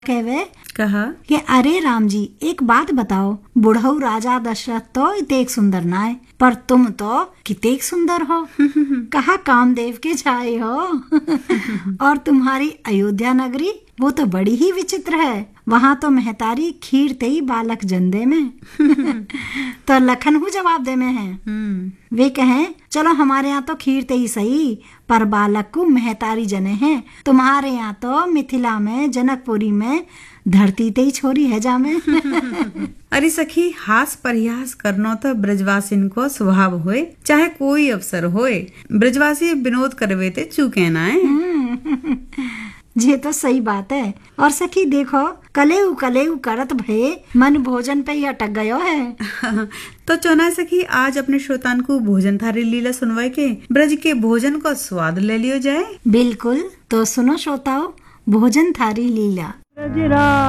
कहवे कहा कि अरे राम जी, एक बात बताओ, बुढ़ऊ राजा दशरथ तो इतेक सुंदर ना है, पर तुम तो कितेक सुंदर हो। कहा कामदेव के छाए हो। और तुम्हारी अयोध्या नगरी वो तो बड़ी ही विचित्र है, वहाँ तो महतारी खीर ते ही बालक जंदे में। तो लखनऊ जवाब दे में है। वे कहें चलो हमारे यहाँ तो खीर ते ही सही, पर बालक को महतारी जने हैं। तुम्हारे यहाँ तो मिथिला में जनकपुरी में धरती ते ही छोरी है जामे। अरे सखी, हास परिहास करनो तो ब्रजवासिन को स्वभाव होए, चाहे कोई अवसर होए। ब्रजवासी विनोद करवे ते चूके ना है। ये तो सही बात है। और सखी देखो, कलेऊ करत भये मन भोजन पे ही अटक गयो है। तो चौना सखी, आज अपने श्रोतान को भोजन थारी लीला सुनवाए के ब्रज के भोजन को स्वाद ले लियो जाए। बिल्कुल, तो सुनो श्रोताओ, भोजन थारी लीला।